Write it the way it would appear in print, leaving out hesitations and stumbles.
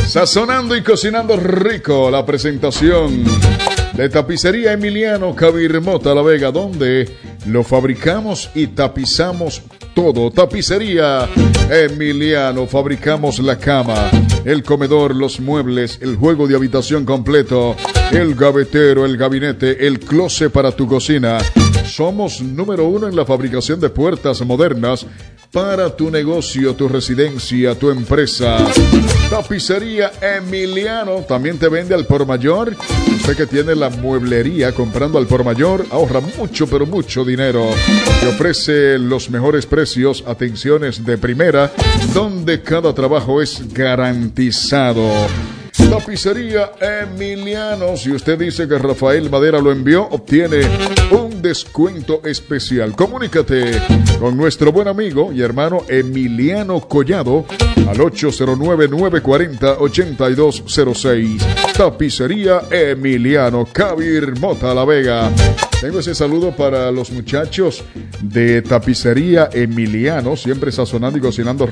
Sazonando y cocinando rico, la presentación de Tapicería Emiliano Cabirmota La Vega, donde lo fabricamos y tapizamos todo. Tapicería Emiliano, fabricamos la cama, el comedor, los muebles, el juego de habitación completo, el gavetero, el gabinete, el closet para tu cocina. Somos número 1 en la fabricación de puertas modernas para tu negocio, tu residencia, tu empresa. Tapicería Emiliano también te vende al por mayor. Usted que tiene la mueblería comprando al por mayor ahorra mucho, pero mucho dinero. Te ofrece los mejores precios, atenciones de primera, donde cada trabajo es garantizado. Tapicería Emiliano. Si usted dice que Rafael Madera lo envió, obtiene un descuento especial. Comunícate con nuestro buen amigo y hermano Emiliano Collado al 809-940-8206. Tapicería Emiliano Cabirmota La Vega. Tengo ese saludo para los muchachos de Tapicería Emiliano, siempre sazonando y cocinando